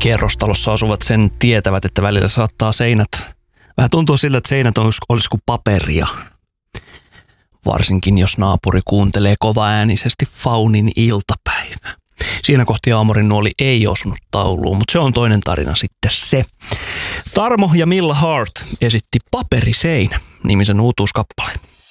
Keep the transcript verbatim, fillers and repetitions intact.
kerrostalossa asuvat sen tietävät, että välillä saattaa seinät, vähän tuntuu siltä, että seinät olisi kuin paperia. Varsinkin jos naapuri kuuntelee kovaäänisesti Faunin iltapäivää. Siinä kohti Aamorin nuoli ei osunut tauluun, mutta se on toinen tarina sitten se. Tarmo ja Milla Hart esitti Paperiseinä nimisen uutuuskappaleen.